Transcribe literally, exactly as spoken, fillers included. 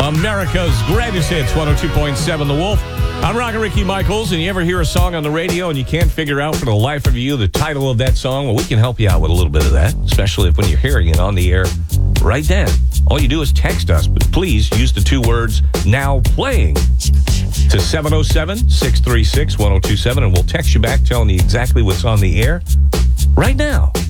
America's greatest hits, one oh two point seven The Wolf. I'm Rocket Ricky Michaels, and you ever hear a song on the radio and you can't figure out for the life of you the title of that song? Well, we can help you out with a little bit of that, especially if when you're hearing it on the air right then. All you do is text us, but please use the two words "now playing" to seven oh seven, six three six, one oh two seven, and we'll text you back telling you exactly what's on the air right now.